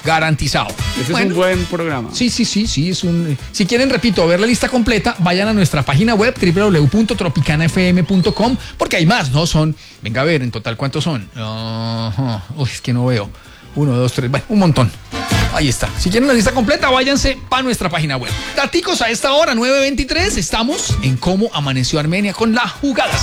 garantizado. Este es un buen programa. Sí, es un... Si quieren, repito, ver la lista completa, vayan a nuestra página web www.tropicanafm.com, porque hay más, ¿no? Venga a ver, en total, ¿cuántos son? Uy, es que no veo. 1, 2, 3, bueno, un montón. Ahí está. Si quieren la lista completa, váyanse para nuestra página web. Daticos a esta hora, 9:23, estamos en Cómo Amaneció Armenia con la jugada.